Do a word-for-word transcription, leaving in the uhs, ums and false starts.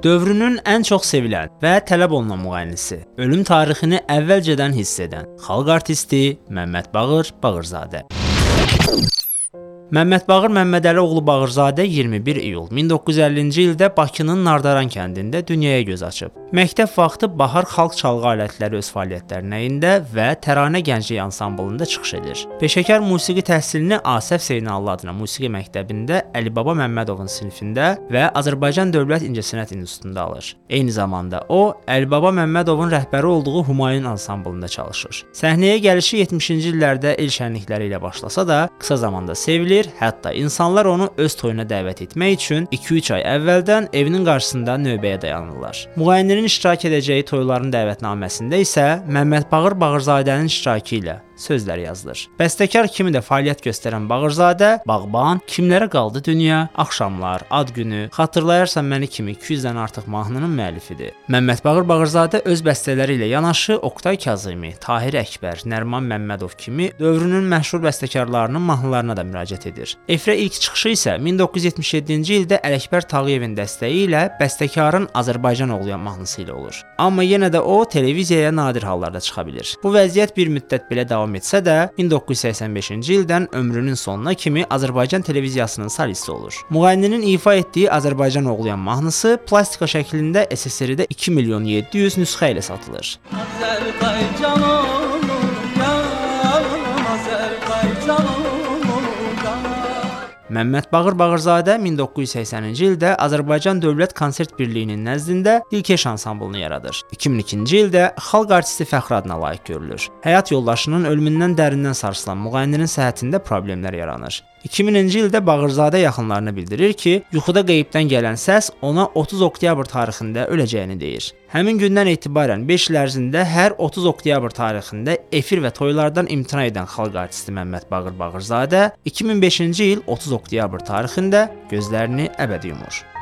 Dövrünün ən çox sevilən və tələb olunan müğənnisi, ölüm tarixini əvvəlcədən hiss edən xalq artisti Məmməd Bağır Bağırzadə. Məmməd Bağır Məmmədəli oğlu Bağırzadə iyirmi bir iyul min doqquz yüz əllinci ildə Bakının Nardaran kəndində dünyaya göz açıb. Məktəb vaxtı Bahar xalq çalğı alətləri öz fəaliyyətlərində və Təranə Gənclik ansamblında çıxış edir. Peşəkar musiqi təhsilini Asəf Zeynallı adına musiqi məktəbində Əlibaba Məmmədovun sinifində və Azərbaycan Dövlət İncəsənət İnstitutunda alır. Eyni zamanda o, Əlibaba Məmmədovun rəhbəri olduğu Humayun ansamblında çalışır. Səhnəyə gəlişi yetmişinci illərdə el şənlikləri ilə başlasa da, qısa zamanda sevilir. Hətta insanlar onu öz toyuna dəvət etmək üçün iki üç ay əvvəldən evinin qarşısında növbəyə dayanırlar. Müğənninin iştirak edəcəyi toyların dəvətnaməsində isə Məmməd Bağır Bağırzadənin iştirakı ilə sözlər yazılır. Bəstəkar kimi də fəaliyyət göstərən Bağırzadə, Bağban, Kimlərə qaldı dünya, Axşamlar, Ad günü, Xatırlayarsan məni kimi iki yüzdən artıq mahnının müəllifidir. Məmməd Bağır Bağırzadə öz bəstələri ilə yanaşı Oqtay Kazımi, Tahir Əkbər, Nəriman Məmmədov kimi dövrünün məşhur bəstəkarlarının mahnılarına da müraciət edir. Efirə ilk çıxışı isə min doqquz yüz yetmiş yeddinci ildə Ələkbər Tağıyevin dəstəyi ilə bəstəkarın Azərbaycan oğlayan mahnısı ilə olur. Amma yenə də o televiziyaya nadir hallarda çıxa bilir. Bu vəziyyət bir müddət belə davam etsə də, min doqquz yüz səksən beşinci ildən ömrünün sonuna kimi Azərbaycan televiziyasının solisti olur. Müğənninin ifa etdiyi Azərbaycan oğlayan mahnısı plastika şəklində S S R-də iki milyon yeddi yüz nüsxə ilə satılır. Azərbaycan Məmməd Bağır Bağırzadə min doqquz yüz səksəninci ildə Azərbaycan Dövlət Konsert Birliyinin nəzdində Dilkeş ansamblını yaradır. iki min ikinci ildə xalq artisti fəxri adına layiq görülür. Həyat yoldaşının ölümündən dərindən sarsılan müğənninin səhhətində problemlər yaranır. iki mininci ildə Bağırzadə yaxınlarına bildirir ki, yuxuda qeybdən gələn səs ona otuz oktyabr tarixində öləcəyini deyir. Həmin gündən etibarən beş il ərzində hər otuz oktyabr tarixində efir və toylardan imtina edən xalq artisti Məmməd Bağır Bağırzadə iki min beşinci il otuz oktyabr tarixində gözlərini əbədi yumur.